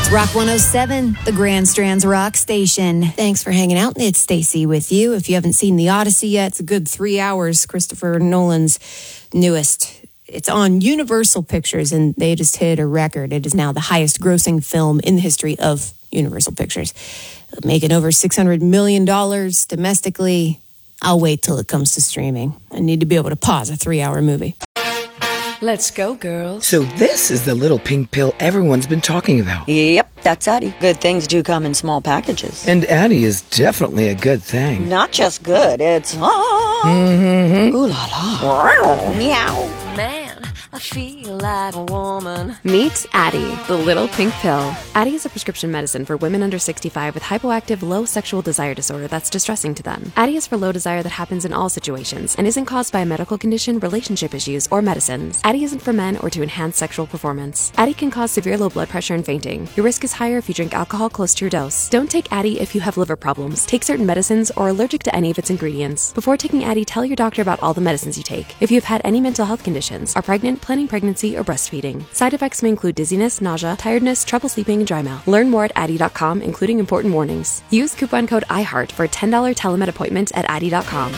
Rock 107, the Grand Strands Rock Station. Thanks for hanging out. It's Stacy with you. If you haven't seen The Odyssey yet, it's a good 3 hours. Christopher Nolan's newest. It's on Universal Pictures, and they just hit a record. It is now the highest grossing film in the history of Universal Pictures, making over $600 million domestically. I'll wait till it comes to streaming. I need to be able to pause a 3-hour movie. Let's go, girls. So this is the little pink pill everyone's been talking about. Yep, that's Addie. Good ththings do come in small packages. And Addie is definitely a good thing. Not just good, it's... Mm-hmm. Ooh la la. Meow. Man, I feel like a woman. Meet Addie, the little pink pill. Addie is a prescription medicine for women under 65 with hypoactive low sexual desire disorder that's distressing to them. Addie is for low desire that happens in all situations and isn't caused by a medical condition, relationship issues, or medicines. Addie isn't for men or to enhance sexual performance. Addie can cause severe low blood pressure and fainting. Your risk is higher if you drink alcohol close to your dose. Don't take Addie if you have liver problems, take certain medicines, or are allergic to any of its ingredients. Before taking Addie, tell your doctor about all the medicines you take. If you have had any mental health conditions, are pregnant, planning pregnancy, or breastfeeding. Side effects may include dizziness, nausea, tiredness, trouble sleeping, and dry mouth. Learn more at Addie.com, including important warnings. Use coupon code IHEART for a $10 telemed appointment at Addie.com.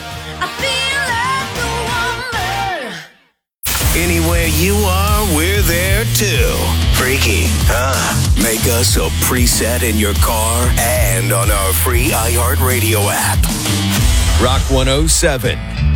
Anywhere you are, we're there too. Freaky, huh? Make us a preset in your car and on our free iHeartRadio app. Rock 107.